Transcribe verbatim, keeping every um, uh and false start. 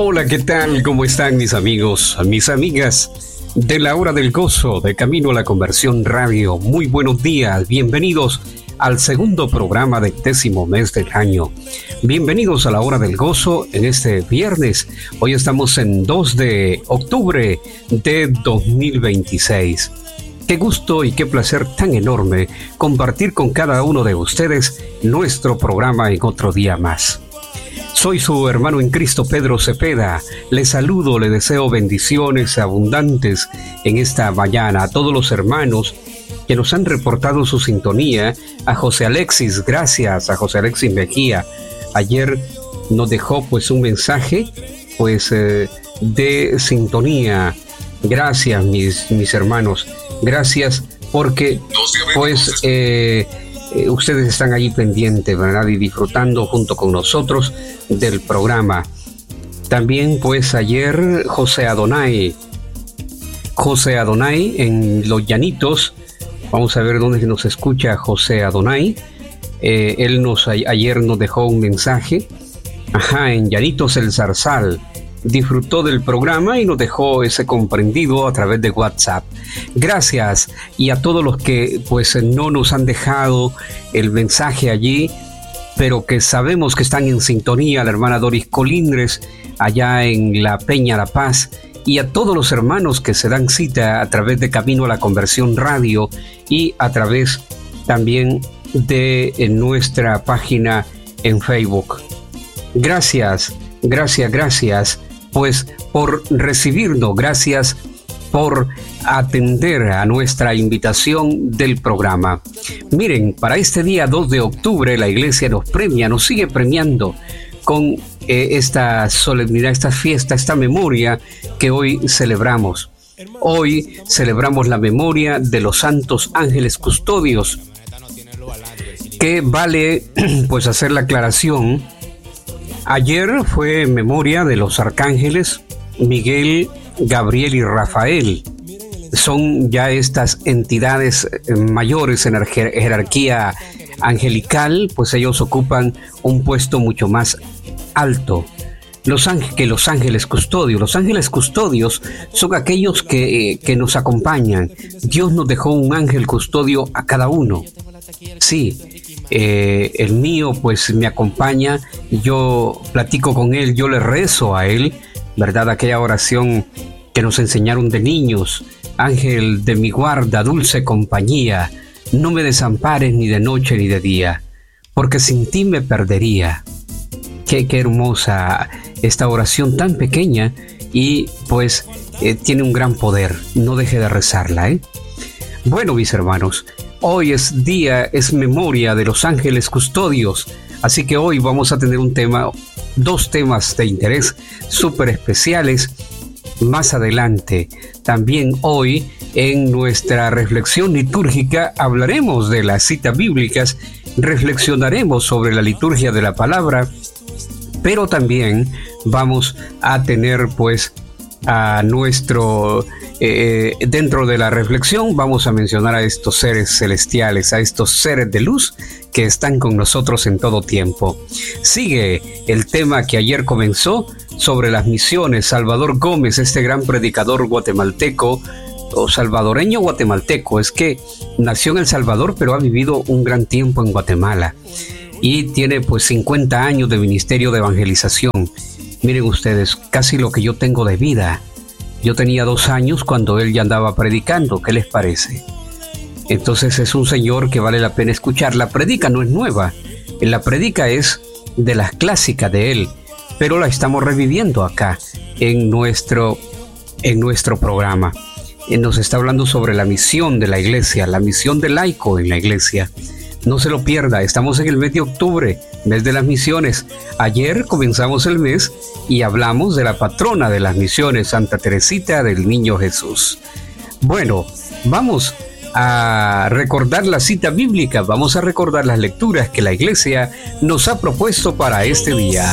Hola, ¿qué tal? ¿Cómo están mis amigos, mis amigas de la hora del gozo, de Camino a la Conversión Radio? Muy buenos días, bienvenidos al segundo programa del décimo mes del año. Bienvenidos a la hora del gozo en este viernes. Hoy estamos en dos de octubre de dos mil veintiséis. Qué gusto y qué placer tan enorme compartir con cada uno de ustedes nuestro programa en otro día más. Soy su hermano en Cristo, Pedro Cepeda. Les saludo, les deseo bendiciones abundantes en esta mañana a todos los hermanos que nos han reportado su sintonía. A José Alexis, gracias a José Alexis Mejía. Ayer nos dejó pues un mensaje pues eh, de sintonía. Gracias mis, mis hermanos, gracias porque pues eh, eh, ustedes están ahí pendientes, ¿verdad? Y disfrutando junto con nosotros del programa. También pues ayer José Adonai, José Adonai en Los Llanitos. Vamos a ver dónde nos escucha José Adonai. Eh, él nos ayer nos dejó un mensaje. Ajá, en Llanitos el Zarzal. Disfrutó del programa y nos dejó ese comprendido a través de WhatsApp. Gracias, y a todos los que pues no nos han dejado el mensaje allí, pero que sabemos que están en sintonía, la hermana Doris Colindres allá en la Peña La Paz, y a todos los hermanos que se dan cita a través de Camino a la Conversión Radio y a través también de nuestra página en Facebook. Gracias, gracias, gracias pues por recibirnos, gracias por atender a nuestra invitación del programa. Miren, para este día dos de octubre la iglesia nos premia, nos sigue premiando con eh, esta solemnidad, esta fiesta, esta memoria que hoy celebramos. Hoy celebramos la memoria de los santos ángeles custodios, que vale pues hacer la aclaración. Ayer fue memoria de los arcángeles Miguel, Gabriel y Rafael. Son ya estas entidades mayores en la jerarquía angelical, pues ellos ocupan un puesto mucho más alto los ángeles, que los ángeles custodios. Los ángeles custodios son aquellos que, que nos acompañan. Dios nos dejó un ángel custodio a cada uno. Sí, eh, el mío pues me acompaña, yo platico con él, yo le rezo a él, ¿verdad? Aquella oración que nos enseñaron de niños: ángel de mi guarda, dulce compañía, no me desampares ni de noche ni de día, porque sin ti me perdería. Qué, qué hermosa esta oración tan pequeña y pues eh, tiene un gran poder. No deje de rezarla, ¿eh? Bueno, mis hermanos, hoy es día, es memoria de los ángeles custodios, así que hoy vamos a tener un tema, dos temas de interés súper especiales. Más adelante, también hoy, en nuestra reflexión litúrgica, hablaremos de las citas bíblicas, reflexionaremos sobre la liturgia de la palabra, pero también vamos a tener pues a nuestro, eh, dentro de la reflexión vamos a mencionar a estos seres celestiales, a estos seres de luz que están con nosotros en todo tiempo. Sigue el tema que ayer comenzó sobre las misiones. Salvador Gómez, este gran predicador guatemalteco, o salvadoreño guatemalteco, es que nació en El Salvador pero ha vivido un gran tiempo en Guatemala y tiene pues cincuenta años de ministerio de evangelización. Miren ustedes, casi lo que yo tengo de vida. Yo tenía dos años cuando él ya andaba predicando. ¿Qué les parece? Entonces es un señor que vale la pena escuchar. La predica no es nueva. La predica es de las clásicas de él, pero la estamos reviviendo acá en nuestro, en nuestro programa. Nos está hablando sobre la misión de la iglesia, la misión del laico en la iglesia. No se lo pierda, estamos en el mes de octubre, mes de las misiones. Ayer comenzamos el mes y hablamos de la patrona de las misiones, Santa Teresita del Niño Jesús. Bueno, vamos a recordar la cita bíblica, vamos a recordar las lecturas que la iglesia nos ha propuesto para este día.